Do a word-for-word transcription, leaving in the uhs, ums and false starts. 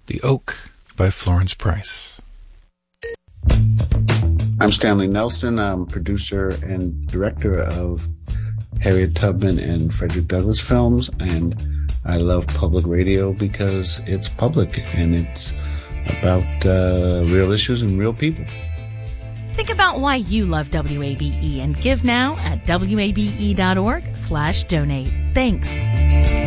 The Oak by Florence Price. I'm Stanley Nelson. I'm producer and director of Harriet Tubman and Frederick Douglass films, and I love public radio because it's public and it's about uh, real issues and real people. Think about why you love W A B E and give now at W A B E dot org slash donate. Thanks.